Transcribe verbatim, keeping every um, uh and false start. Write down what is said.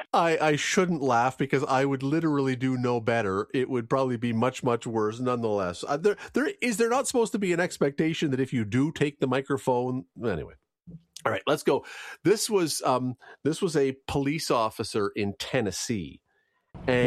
I, I shouldn't laugh because I would literally do no better. It would probably be much, much worse nonetheless. Uh, there, there, is there not supposed to be an expectation that if you do take the microphone, anyway. All right, let's go. This was um, this was a police officer in Tennessee